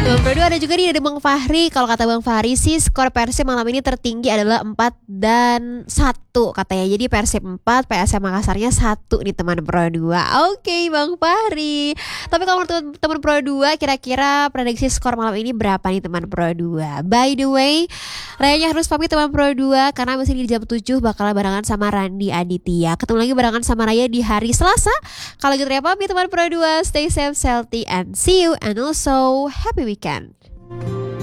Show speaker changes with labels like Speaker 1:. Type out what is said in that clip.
Speaker 1: Teman Pro 2 ada juga nih dari Bang Fahri. Kalau kata Bang Fahri sih skor Persib malam ini tertinggi adalah 4-1 katanya. Jadi Persib 4, PSM Makassarnya 1 nih teman Pro 2. Oke Bang Fahri. Tapi kalau menurut teman Pro 2 kira-kira prediksi skor malam ini berapa nih teman Pro 2? By the way, Rayanya harus pamit teman Pro 2 karena abis ini di jam 7 bakal barengan sama Randi Aditya. Ketemu lagi barengan sama Raya di hari Selasa. Kalau gitu Raya pamit teman Pro 2. Stay safe, healthy, and see you. And also, happy weekend.